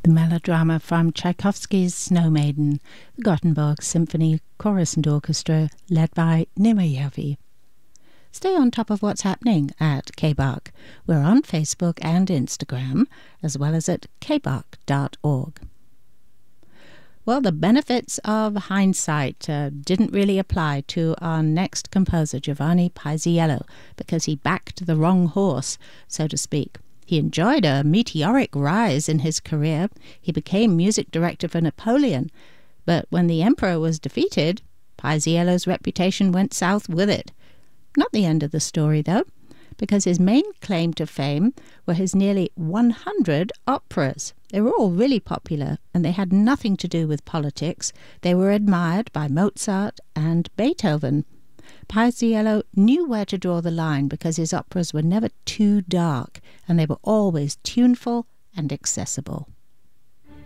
the melodrama from Tchaikovsky's Snow Maiden, the Gothenburg Symphony Chorus and Orchestra, led by Nimayevy. Stay on top of what's happening at KBARC. We're on Facebook and Instagram, as well as at kbarc.org. Well, the benefits of hindsight didn't really apply to our next composer, Giovanni Paisiello, because he backed the wrong horse, so to speak. He enjoyed a meteoric rise in his career. He became music director for Napoleon. But when the emperor was defeated, Paisiello's reputation went south with it. Not the end of the story, though, because his main claim to fame were his nearly 100 operas. They were all really popular, and they had nothing to do with politics. They were admired by Mozart and Beethoven. Paisiello knew where to draw the line because his operas were never too dark, and they were always tuneful and accessible.